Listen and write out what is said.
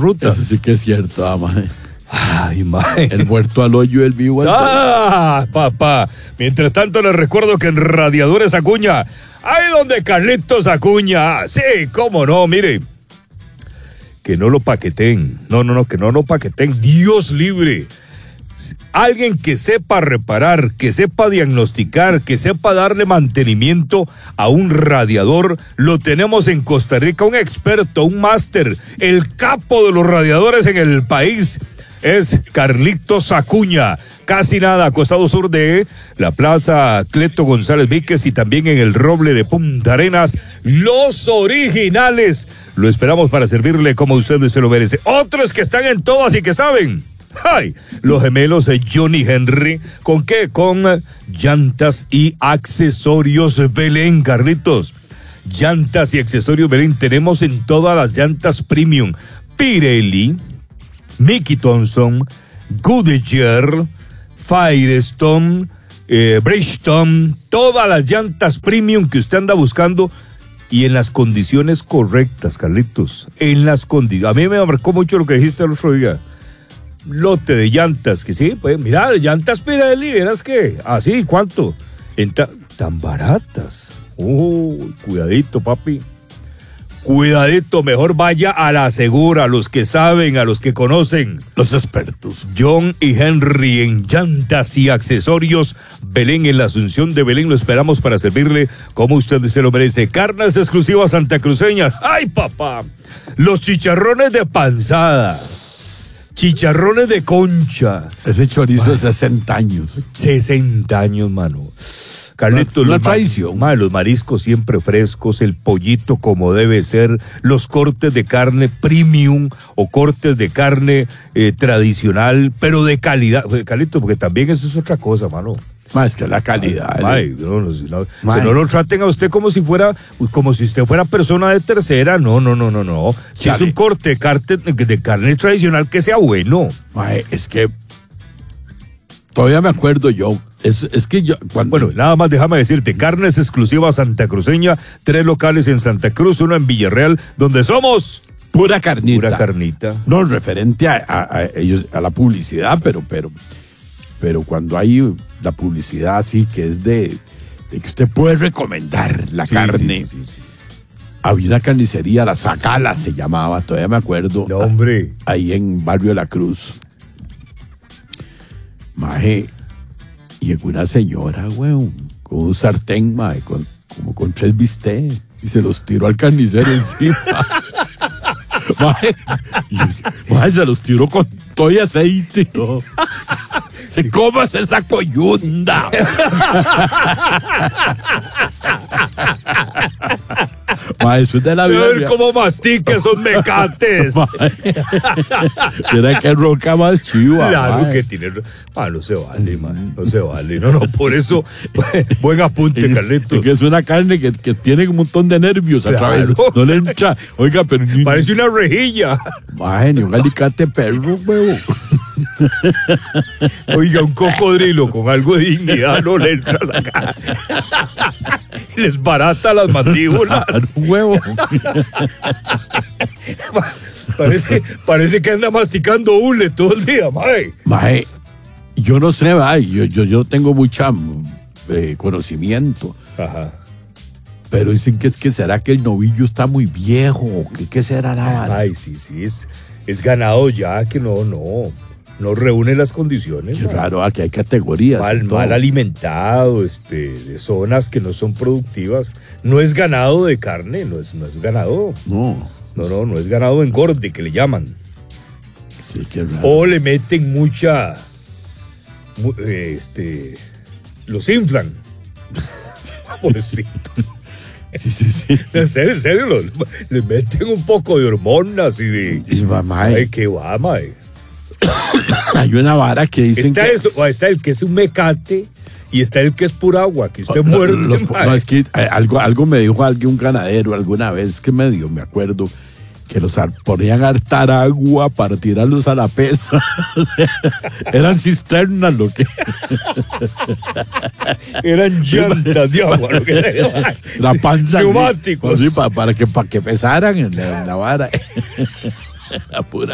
rutas. Eso sí que es cierto, mae. Ay, mae. El muerto al hoyo, el vivo al ¡Ah, papá! Mientras tanto les recuerdo que en Radiadores Acuña, ahí donde Carlitos Acuña, sí, cómo no, mire, que no lo paqueten, no, que no lo paqueten, Dios libre. Alguien que sepa reparar, que sepa diagnosticar, que sepa darle mantenimiento a un radiador, lo tenemos en Costa Rica, un experto, un máster, el capo de los radiadores en el país. Es Carlitos Acuña, casi nada, costado sur de la Plaza Cleto González Víquez y también en el Roble de Punta Arenas, los originales. Lo esperamos para servirle como usted se lo merece. Otros que están en todas y que saben. ¡Ay! Los gemelos de Johnny Henry. ¿Con qué? Con llantas y accesorios Belén, Carlitos. Llantas y accesorios Belén. Tenemos en todas las llantas premium. Pirelli, Mickey Thompson, Goodyear, Firestone, Bridgestone, todas las llantas premium que usted anda buscando y en las condiciones correctas, Carlitos. En las condiciones. A mí me marcó mucho lo que dijiste el otro día. Lote de llantas, que sí, pues mira, llantas Pirelli, verás que, así, ¿cuánto? Tan baratas. Cuidadito, papi. Cuidadito, mejor vaya a la segura, a los que saben, a los que conocen. Los expertos. John y Henry en llantas y accesorios. Belén, en la Asunción de Belén, lo esperamos para servirle como usted se lo merece. Carnes exclusivas santacruceñas. ¡Ay, papá! Los chicharrones de panzada. Chicharrones de concha. Ese chorizo de 60 años. 60 años, mano. Carlitos, una traición. Los mariscos siempre frescos, el pollito como debe ser, los cortes de carne premium o cortes de carne tradicional, pero de calidad. Carlitos, porque también eso es otra cosa, mano. Más que la calidad. Que no lo traten a usted como si usted fuera persona de tercera. No. Si es un corte de carne tradicional, que sea bueno. Mae, es que todavía me acuerdo yo. Es que yo. Bueno, nada más déjame decirte: Carnes Exclusivas Santacruceña, 3 locales en Santa Cruz, 1 en Villarreal, donde somos pura carnita. Pura carnita. No, referente a ellos, a la publicidad, pero cuando hay la publicidad así que es de que usted puede recomendar la carne. Sí. Había una carnicería, la Zacala se llamaba, todavía me acuerdo. No, hombre. Ahí en Barrio de la Cruz. Maje, llegó una señora, weón, con un sartén, maje, como con 3 bistecs, y se los tiró al carnicero encima. Maje, se los tiró con todo y aceite. No. Se comas esa coyunda. Eso es de la vida. A ver cómo mastica esos mecates. Mira que roca más chiva. Claro que tiene. No se vale, man. No se vale. No, por eso, buen apunte, Carlitos. Es que es una carne que tiene un montón de nervios a través. No le entra. Oiga, pero. Parece una rejilla. Ni un alicate perro, huevo. Oiga, un cocodrilo con algo de dignidad no le entras acá. Les barata las mandíbulas. Un huevo. Parece que anda masticando hule todo el día, mae. Mae, yo no sé, yo tengo mucha conocimiento. Ajá. Pero dicen que será que el novillo está muy viejo. ¿Qué será la vara? Ay, sí, es ganado ya que no reúne las condiciones. Qué raro, aquí hay categorías. Mal alimentado, de zonas que no son productivas. No es ganado de carne, no es ganado. No es ganado engorde, que le llaman. Sí, qué raro. O le meten los inflan. Pobrecito. Sí. En serio, le meten un poco de hormonas y de. Ay, qué va, mae. Hay una vara que dicen está el que es un mecate y está el que es pura agua, que usted muerde. No, es que algo me dijo un ganadero alguna vez que me acuerdo, que los ponían a hartar agua para tirarlos a la pesa. Eran cisternas lo que. Eran llantas de agua, lo que la panza. Neumáticos. Sí, para que pesaran en la vara. La pura